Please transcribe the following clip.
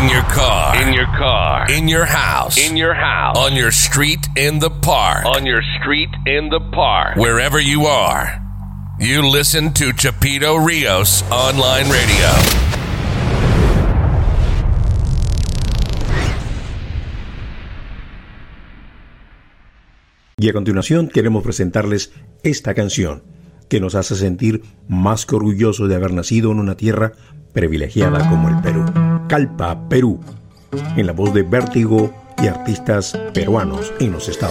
In your car. In your car. In your house. In your house. On your street in the park. On your street in the park. Wherever you are, you listen to Chapito Rios Online Radio. Y a continuación queremos presentarles esta canción que nos hace sentir más que orgullosos de haber nacido en una tierra privilegiada como el Perú. Calpa, Perú, en la voz de Vértigo y artistas peruanos en los Estados